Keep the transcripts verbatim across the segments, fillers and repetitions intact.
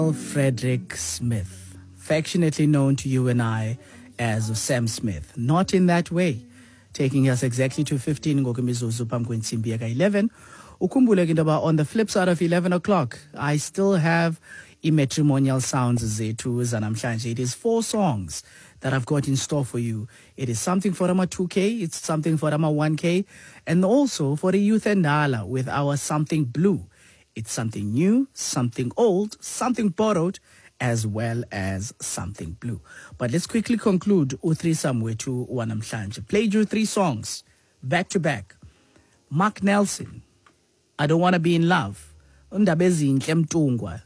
Frederick Smith, affectionately known to you and I as Sam Smith. Not in that way. Taking us exactly to fifteen ngokumizuzu phambi kwentsimbi yaka eleven. Ukhumbule ke ntoba on the flip side of eleven o'clock, I still have i-matrimonial sounds zethu zanamhlanje. It is four songs that I've got in store for you. It is something for Rama two K, it's something for Rama one K, and also for the youth and Dala with our Something Blue. It's something new, something old, something borrowed, as well as something blue. But let's quickly conclude uthrisam wethu wanamhlanje. Played you three songs, back to back. Mark Nelson, I Don't Wanna Be in Love. Undaba ezinhle emtungwa,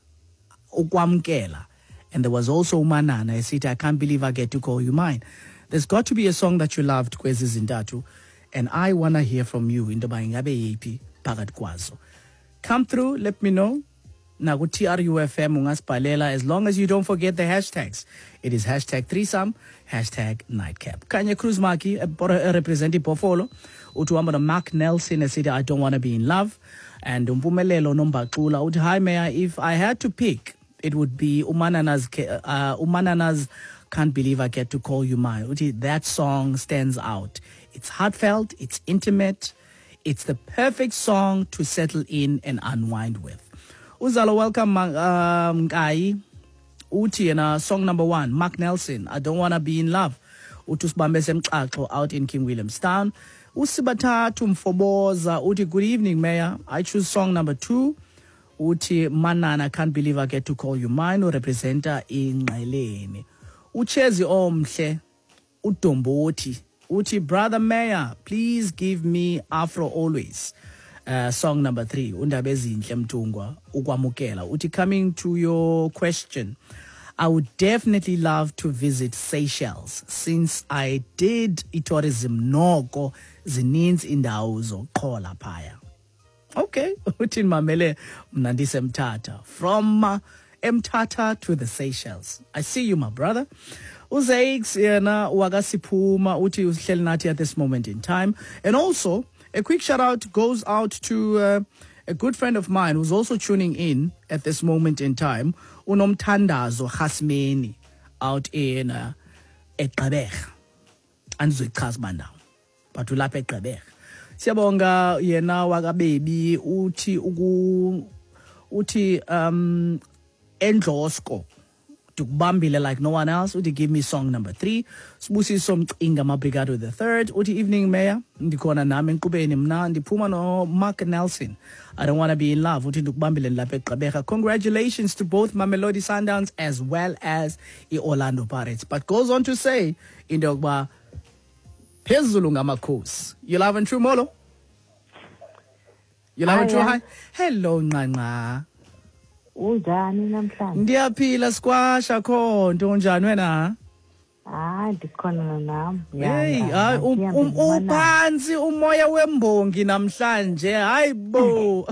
ukwamkela. And there was also Umanana, I said, I Can't Believe I Get to Call You Mine. There's got to be a song that you loved, Kwezi Zintatu. And I wanna hear from you, indaba ingabe yiphi phakathi kwazo. Come through, let me know. Naku T R U F M ungasibhalela, as long as you don't forget the hashtags. It is hashtag threesome, hashtag nightcap. Kanye Cruz Maki, representing Pofolo, utuamba Mark Nelson, said, I Don't Wanna Be in Love. And Umpumelelo Nombakula, uti, hi Mayor, if I had to pick, it would be Umanana's, uh, Umanana's Can't Believe I Get to Call You Mine. Uti, that song stands out. It's heartfelt, it's intimate, it's the perfect song to settle in and unwind with. Uzalo, welcome, um, Guy. Uti, and uh, song number one, Mark Nelson, I Don't Wanna Be in Love. Utus Bambesem Chaklo out in King Williamstown. Usibatatu Mfoboza, Uti, good evening, Mayor. I choose song number two. Uti, Manana, Can't Believe I Get to Call You Mine, or representer in Ngaleni. Uchezi Omhle, Utomboti. Uti, brother Mayor, please give me Afro Always. Uh, song number three, Undaba ezinhle mtungwa, ukwamukela. Uti, coming to your question, I would definitely love to visit Seychelles since I did tourism noko zininzi indawo zoqhola phaya. Okay, uthi mamele mnandise Mthatha. From uh, Mthatha to the Seychelles. I see you, my brother. Uzeix yena wakasiphuma uthi usihleli nathi at this moment in time. And also, a quick shout out goes out to uh, a good friend of mine who's also tuning in at this moment in time. Unomthandazo Khasmeni out in uh, eGqeberha. Andizoyichaza bandawo. But ulapha eGqeberha. Siyabonga yena wakababy uthi uku uthi um Endlosko tukubambile like no one else. Uthi give me song number three. Sibusiso Mcinga Mabrigado the third. Uthi evening Mayor. Ndikhona nami enkqubeni mna ndiphuma no Mark Nelson. I Don't Wanna Be in Love. Uthi ndikubambile lapha eGqeberha. Congratulations to both Mamelodi Sundowns as well as the Orlando Pirates. But goes on to say into yokuba phezulu ngamakhosi. You love and true Molo? You love and true hi? Hello Nqanqa. Unjani namhlanje? Ndiyaphila squasha khonto unjani wena? Ah, ndikhona nami. Hey, hayi uphansi umoya wembongi namhlanje. Hayibo.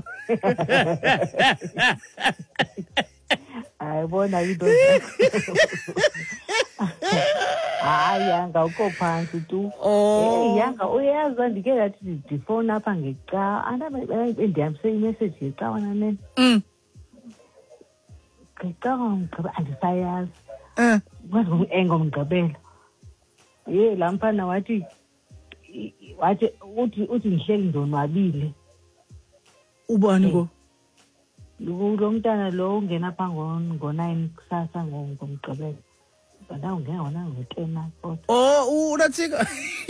Ayibona into. Hayi yanga uko phansi tu. Eh yanga uyaza ndike ngathi ndifone apha ngeca. Anda bendiyamse imessage ngeca wena nene. Mm. Ngicabanga ngicabanga andisayazi. Eh. Kwazi ngomnengo ngigqibela. Ye lampana wathi wathi uthi uthi ngihleli ndonwabile. Ubani ko? Lo mntana lo ungena pha ngo nine kusasa ngomgqibela. Banda ungena wona ngo-ten kodwa. Oh, unathika.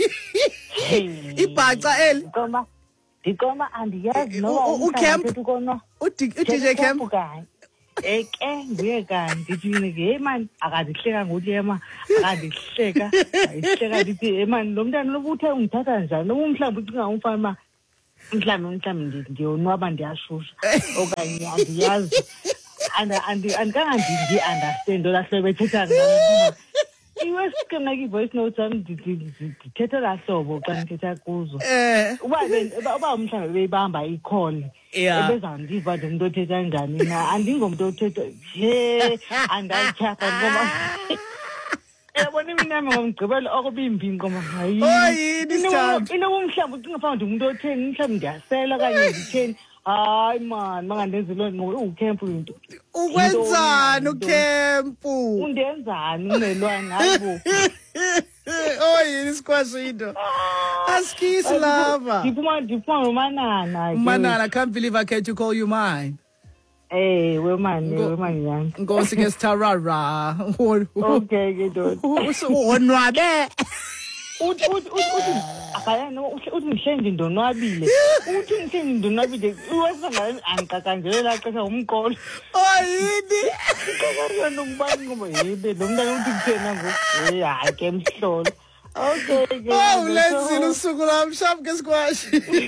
Ibhaca eli. Ngicoma ngicoma andiyazi noma uCamp ukona. U-D J Camp. Eke nguye kanti ndithi ke man akazihleka ngoliyema akazihleka ayihleka ndithi hey man lo mntana lobuthe ungithatha njani lo mhlawumbe ucinga umfana mhlawumbe mhlawumbe ndiyonwaba ndiyashusha okanye andiyazi and andi andikanga ndi understand olahle bethetha ngalo iwe sikena ki voice notes am ndithetha la hlobo xa ndithetha kuzo uba uba umhlawumbe beyibamba icall ebezandiva nje umuntu othetha njani na andingomuntu othetha he andayichapha ngoba yabona mina ngomgqibelo okubimbi ngoma hayi oyini sithando ino umhlawumbe ucinga mhlawumbe umuntu otheni mhlawumbe ndiyasela kanye ngitheni Hayi man, mangandenzi lo nto uCamp into. Ukwenzani uCampu? Undenzani unelwane hayibo. Oh yini isikwashindo. Askisi lava. Diphuma diphuma nomanana. Manana, I can't believe I can't call you mine. Eh, we man, we man yan. Ngosi ke starara. Okay, ke do. Usonwabe. Uthi uthi uthi akayana uthi ngihlenge ndonwabile. Uthi ngihlenge ndonwabile. Uwasanga angikakanjelela xesha umqolo. Oh yini? Ikakariyo nokubani ngoba yebe lo mntana uthi kuthena ngo. Eh hayi ke mhlolo. Okay, ke. Oh, let's see usuku lami sharp ke squash.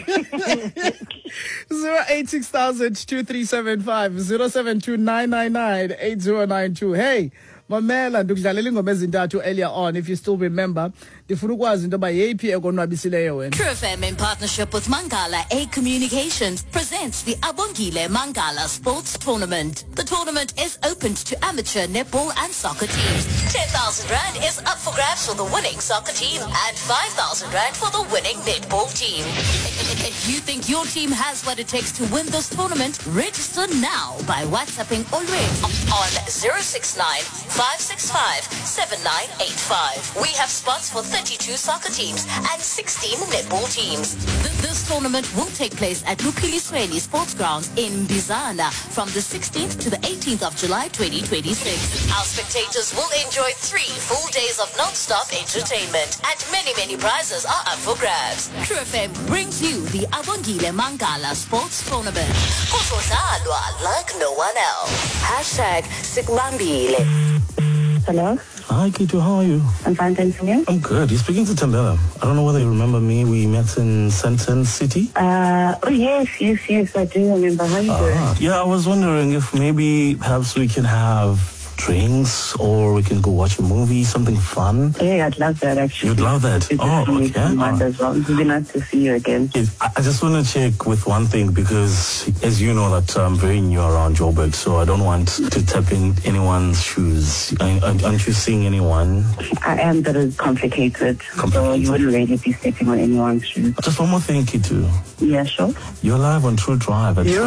zero eight six thousand two three seven five zero seven two nine nine nine eight zero nine two. Hey, Mamela ndikudlalela ingoma ezintathu earlier on if you still remember. Ndifuna ukwazi into ba yeyiphi ekonwabisileyo wena. True F M in partnership with Mangala A Communications presents the Abongile Mangala Sports Tournament. The tournament is open to amateur netball and soccer teams. ten thousand rand is up for grabs for the winning soccer team and five thousand rand for the winning netball team. If you think your team has what it takes to win this tournament, register now by WhatsApping Olwet on zero six nine five six five seven nine eight five. We have spots for thirty-two soccer teams and sixteen netball teams. Th- this tournament will take place at Lupili Sweli Sports Grounds in Bizana from the sixteenth to the eighteenth of July twenty twenty-six. Our spectators will enjoy three full days of non-stop entertainment and many, many prizes are up for grabs. True F M brings you the Abongile Mangala Sports Tournament. Kuzodlalwa like no one else. Hashtag Sikbambile. Hello? Hi, Kitu, how are you? I'm fine, thanks, and you? I'm good. You're speaking to Tembela. I don't know whether you remember me. We met in Sandton City. Uh, oh, yes, yes, yes, I do remember. How are you doing? Ah, yeah, I was wondering if maybe perhaps we can have drinks or we can go watch a movie, something fun. Yeah, I'd love that, actually. You'd love that? It's Oh, really okay. fun Oh. as well. It would be nice to see you again. Yes, I I just want to check with one thing because, as you know, that I'm very new around Joburg, so I don't want to tap in anyone's shoes. Aren't aren't you seeing anyone? I am, but it's complicated. So Complicated. you wouldn't really be stepping on anyone's shoes. Just one more thing, Kitu. Yeah, sure. You're live on True Drive. At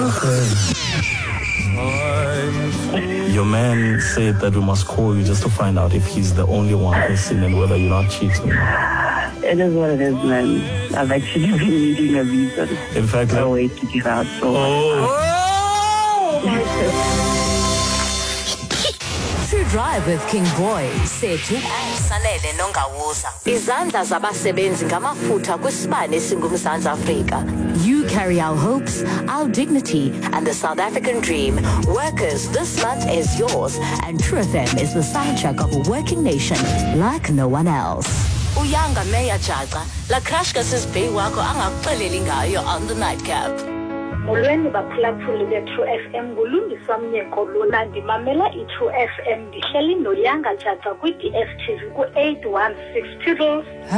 Your man said that we must call you just to find out if he's the only one person and whether you're not cheating. It is what it is, man. I've actually been needing a reason. In fact, No like, way to get out. So True Drive with King Boy, Setu and Sanele Nongawusa. Izandla zabasebenzi ngamafutha kwisibane singumzantsi Afrika. You carry our hopes, our dignity, and the South African dream. Workers, this month is yours, and True F M is the soundtrack of a working nation like no one else. Uyanga Meya Jaga, la krashka sisbey wako angakuxeleli ngayo on the nightcap. Molweni baphulaphuli be-True F M ngulungiswa Mnyeko lona ndimamela i-True F M ndihleli noyanga Jaja kwi-D S T V ku-eight one six Tirol.